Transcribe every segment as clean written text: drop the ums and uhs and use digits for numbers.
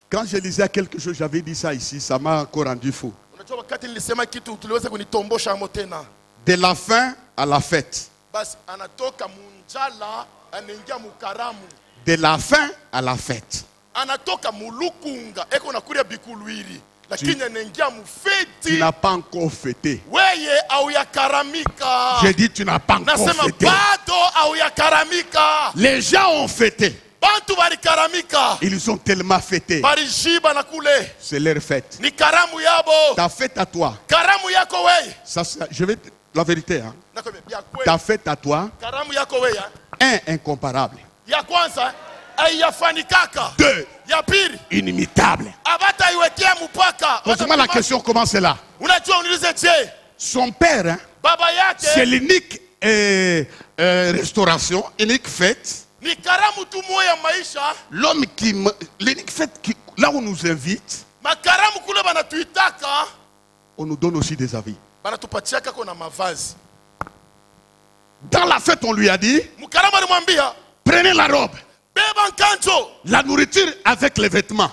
Quand je lisais quelque chose, j'avais dit ça ici, ça m'a encore rendu fou. De la faim à la fête. De la faim à la fête. Tu n'as pas encore fêté. J'ai dit tu n'as pas encore fêté. Les gens ont fêté. Ils ont tellement fêté. C'est leur fête. Ta fête à toi. Ça, je vais la vérité. Hein. Ta fête à toi. Incomparable. 2. Inimitable. Pose-moi la question, comment c'est là? Son père, hein, c'est l'unique restauration, unique fête. L'homme qui, l'unique fête qui, là où on nous invite, on nous donne aussi des avis. Dans la fête, on lui a dit, prenez la robe, la nourriture avec les vêtements.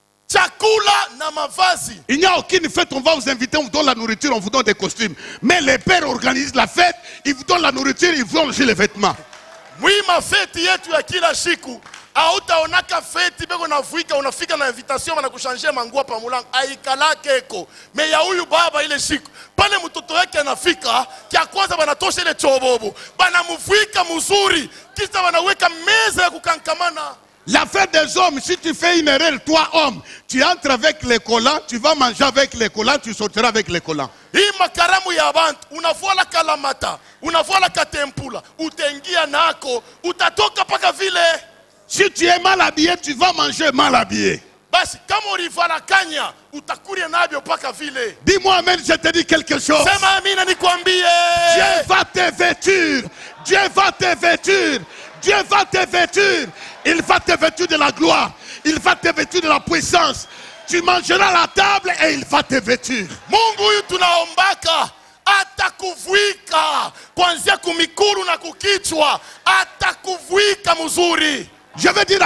Il n'y a aucune fête, on va vous inviter, on vous donne la nourriture, on vous donne des costumes. Mais les pères organisent la fête, ils vous donnent la nourriture, ils vous donnent aussi les vêtements. Hautaonaka feti beko navuika unafika na invitation wanakushangea manguo pa mulango aikalake eko me ya huyu baba ile siku pale mtoto wake anafika kia kwanza banatosha ile chobobo banamuvuika mzuri kisha wanaweka meza ya kukankamana. La fête des hommes, si tu fais une erreur, toi homme, tu entres avec les collants, tu vas manger avec les collants, tu sortiras avec les collants. Hii makaramu ya bantu, unavuala kalamata, unavuala katempula, utengia nako, utatoka paka vile. Si tu es mal habillé, tu vas manger mal habillé. Basi, kama ulivala kanya, utakuria nabyo paka vile. Dis-moi amen, je te dis quelque chose. Sema amina nikwambie. Dieu va te vêtir. Dieu va te vêtir. Dieu va te vêtir. Il va te vêtir de la gloire. Il va te vêtir de la puissance. Tu mangeras à la table et il va te vêtir. Mungu huyu tunaombaka atakuvuika kuanzia kumikuru na kukichwa, atakuvuika mzuri. Je veux dire